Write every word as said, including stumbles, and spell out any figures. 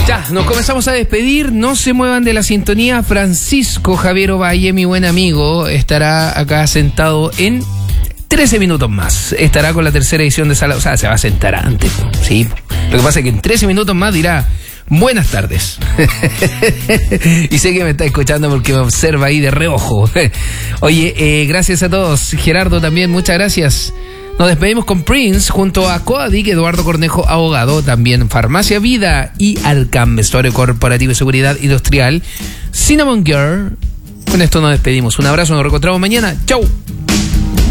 Ya, nos comenzamos a despedir. No se muevan de la sintonía. Francisco Javier Ovalle, mi buen amigo, estará acá sentado en trece minutos más. Estará con la tercera edición de Sala. O sea, se va a sentar antes, sí. Lo que pasa es que en trece minutos más dirá buenas tardes. Y sé que me está escuchando porque me observa ahí de reojo. Oye, eh, gracias a todos. Gerardo también, muchas gracias. Nos despedimos con Prince junto a Coadic, Eduardo Cornejo, abogado, también Farmacia Vida y Alcam, vestuario corporativo y seguridad industrial. Cinnamon Girl. Con esto nos despedimos. Un abrazo, nos reencontramos mañana. Chau.